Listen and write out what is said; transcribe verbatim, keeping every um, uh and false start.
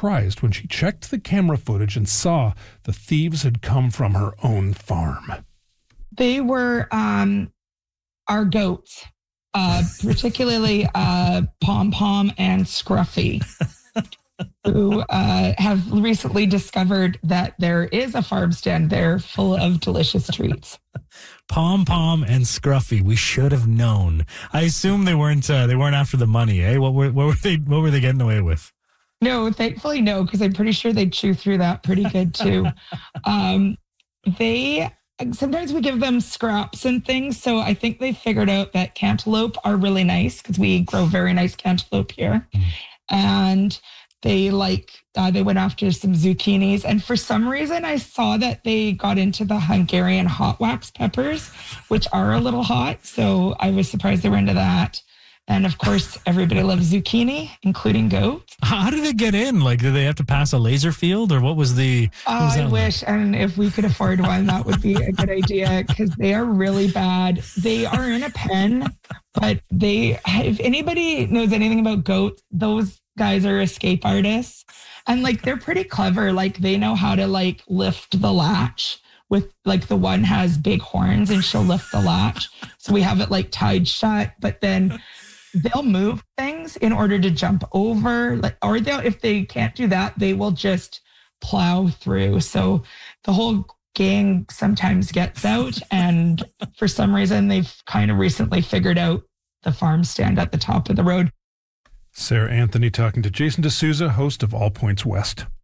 surprised when she checked the camera footage and saw the thieves had come from her own farm. They were um, our goats, uh, particularly uh, Pom Pom and Scruffy, who uh, have recently discovered that there is a farm stand there full of delicious treats. Pom Pom and Scruffy. We should have known. I assume they weren't. Uh, they weren't after the money, eh? What were what were they? What were they getting away with? No, thankfully no, because I'm pretty sure they chew through that pretty good too. um, they. Sometimes we give them scraps and things. So I think they figured out that cantaloupe are really nice because we grow very nice cantaloupe here. Mm. And they like, uh, they went after some zucchinis. And for some reason, I saw that they got into the Hungarian hot wax peppers, which are a little hot. So I was surprised they were into that. And of course, everybody loves zucchini, including goats. How did it get in? Like, did they have to pass a laser field, or what was the? What was I wish, like? And if we could afford one, that would be a good idea because they are really bad. They are in a pen, but they. If anybody knows anything about goats, those guys are escape artists, and like they're pretty clever. Like they know how to like lift the latch. With like the one has big horns, and she'll lift the latch, so we have it like tied shut, but then. They'll move things in order to jump over, like, or they'll, if they can't do that, they will just plow through. So the whole gang sometimes gets out, and for some reason, they've kind of recently figured out the farm stand at the top of the road. Sarah Anthony talking to Jason D'Souza, host of All Points West.